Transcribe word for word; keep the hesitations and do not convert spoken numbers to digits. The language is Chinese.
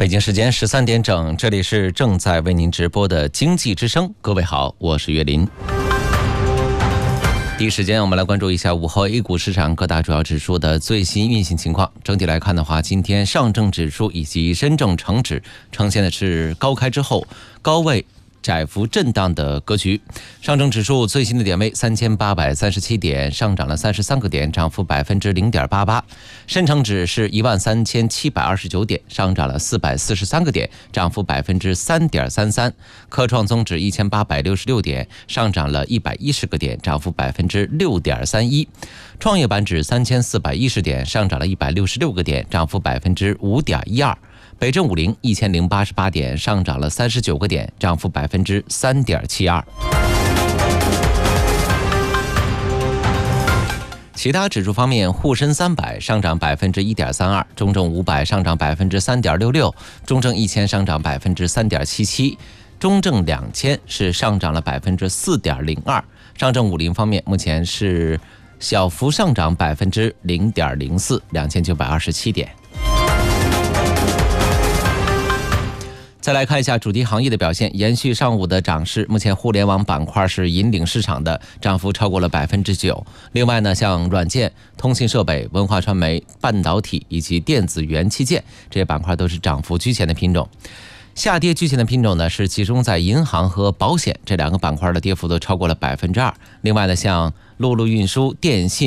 北京时间十三点整，这里是正在为您直播的经济之声。各位好，我是岳林。第一时间我们来关注一下午后 A 股市场各大主要指数的最新运行情况。整体来看的话，今天上证指数以及深证成指呈现的是高开之后高位窄幅震荡的格局。上证指数最新的点位三千八百三十七点，上涨了三十三个点，涨幅百分之零点八八。深成指是一万三千七百二十九点，上涨了四百四十三个点，涨幅百分之三点三三。科创综指一千八百六十六点，上涨了一百一十个点，涨幅百分之六点三一。创业板指三千四百一十点，上涨了一百六十六个点，涨幅百分之五点一二。北证五零一千零八十八点，上涨了三十九个点，涨幅百分之三点七二。其他指数方面，沪深三百上涨百分之一点三二，中证五百上涨百分之三点六六，中证一千上涨百分之三点七七，中证两千是上涨了百分之四点零二。上证五零方面，目前是小幅上涨百分之零点零四，两千九百二十七点。再来看一下主题行业的表现，延续上午的涨势，目前互联网板块是引领市场的，涨幅超过了百分之九。另外呢，像软件、通信设备、文化传媒、半导体以及电子元器件这些板块都是涨幅居前的品种。下跌居前的品种呢，是集中在银行和保险这两个板块的跌幅都超过了百分之二。另外呢，像陆路运输、电信、